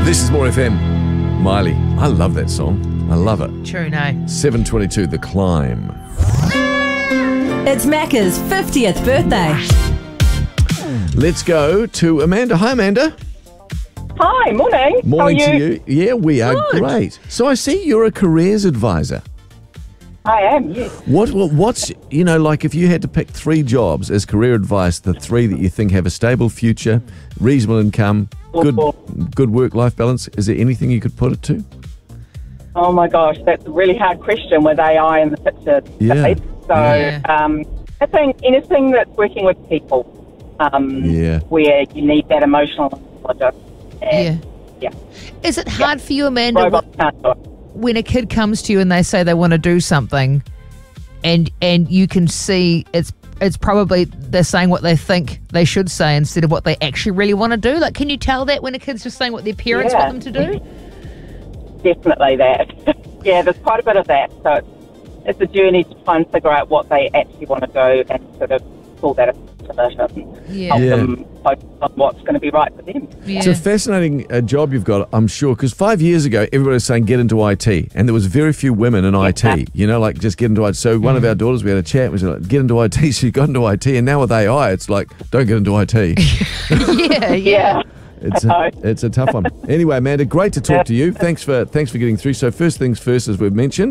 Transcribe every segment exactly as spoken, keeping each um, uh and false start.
This is More F M. Miley. I love that song. I love it. True, no. seven twenty-two, The Climb. It's Macca's fiftieth birthday. Let's go to Amanda. Hi, Amanda. Hi, morning. Morning How are to you? you. Yeah, we are Good. great. So I see you're a careers advisor. I am, yes. What, what what's, you know, like if you had to pick three jobs as career advice, the three that you think have a stable future, reasonable income, good good work-life balance, is there anything you could put it to? Oh my gosh, that's a really hard question with A I in the picture. Yeah. Right? So Yeah. um, I think anything that's working with people, um, Yeah. where you need that emotional intelligence. Yeah. And, yeah. Is it hard for you, Amanda, Robots can't do it. when a kid comes to you and they say they want to do something, and and you can see it's it's probably they're saying what they think they should say instead of what they actually really want to do? Like, can you tell that when a kid's just saying what their parents Yeah. want them to do? Definitely that. Yeah, there's quite a bit of that. So it's, it's a journey to try and figure out what they actually want to do and sort of pull that into it and Yeah. help Yeah. them focus on what's going to be right for them. Yeah. It's a fascinating uh, job you've got, I'm sure, because five years ago, everybody was saying get into I T, and there was very few women in I T, you know, like just get into I T. So one of our daughters, we had a chat, we said, like, get into I T, she got into I T, and now with A I, it's like, don't get into I T. yeah, yeah. Yeah. It's a, it's a tough one. Anyway, Amanda, great to talk to you. Thanks for thanks for getting through. So first things first, as we've mentioned,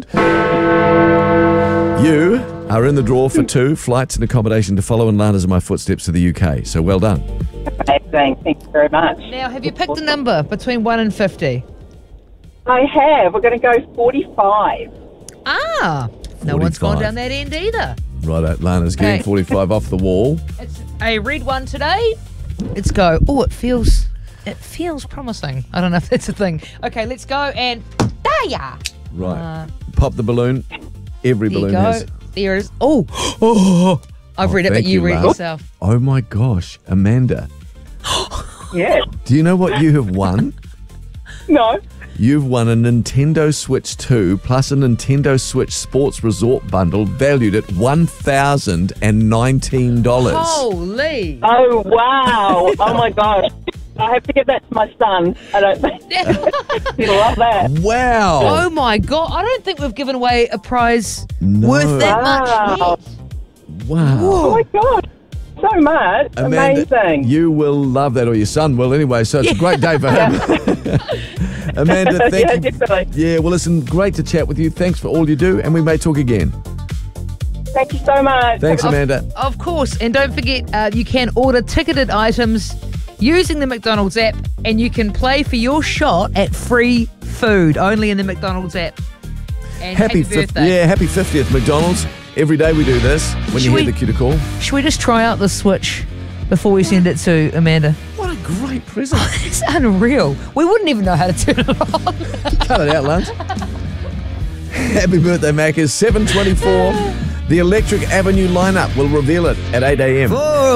you are in the draw for two flights and accommodation to follow in Lana's and my footsteps to the U K. So well done. Amazing. Thank you very much. Now, have you picked a number between one and fifty? I have. We're going to go forty-five. Ah, no one's gone forty-five. down that end either. Righto, Lana's getting Okay. forty-five off the wall. It's a red one today. Let's go. Oh, it feels, it feels promising. I don't know if that's a thing. Okay, let's go and there ya. Right. Uh, Pop the balloon. Every There you balloon go. has. There it is. Oh, oh. I've Oh, read it, but thank you, you, read it love. yourself. Oh my gosh, Amanda. Yeah. Do you know what you have won? No. You've won a Nintendo Switch two plus a Nintendo Switch Sports Resort bundle valued at one thousand nineteen dollars. Holy. Oh, wow. Oh, my gosh. I have to give that to my son. I don't think he'll love that. Wow. Oh my God. I don't think we've given away a prize No. worth that much. Wow. Wow. Oh, my God. So much. Amanda, Amazing. you will love that, or your son will anyway, so it's a great day for him. Amanda, thank Yeah, you. definitely. Yeah, well, listen, great to chat with you. Thanks for all you do, and we may talk again. Thank you so much. Thanks, Of- Amanda. Of course. And don't forget, uh, you can order ticketed items using the McDonald's app, and you can play for your shot at free food only in the McDonald's app. And happy, fif- birthday. yeah, happy fiftieth, McDonald's. Every day we do this when Should you hear we- the cue to call. Should we just try out the Switch before we send it to Amanda? What a great present. It's unreal. We wouldn't even know how to turn it on. Cut it out, Lunch. Happy birthday, Mac. Is seven twenty-four. The Electric Avenue lineup will reveal it at eight a.m.